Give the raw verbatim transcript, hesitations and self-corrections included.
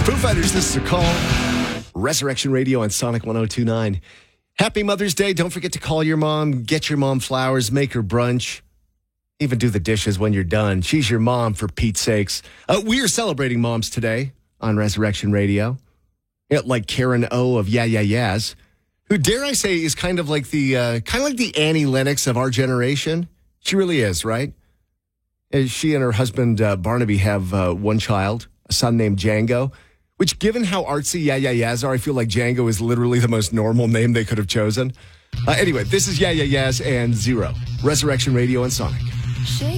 Foo Fighters, this is a call. Resurrection Radio on Sonic one oh two point nine. Happy Mother's Day. Don't forget to call your mom, get your mom flowers, make her brunch, even do the dishes when you're done. She's your mom, for Pete's sakes. Uh, we are celebrating moms today on Resurrection Radio. Yeah, like Karen O of Yeah Yeah Yeahs, who, dare I say, is kind of like the uh, kind of like the Annie Lennox of our generation. She really is, right? And she and her husband uh, Barnaby have uh, one child, a son named Django. Which, given how artsy Yeah Yeah Yeahs are, I feel like Django is literally the most normal name they could have chosen. Uh, anyway, this is Yeah Yeah Yeahs and Zero. Resurrection Radio and Sonic.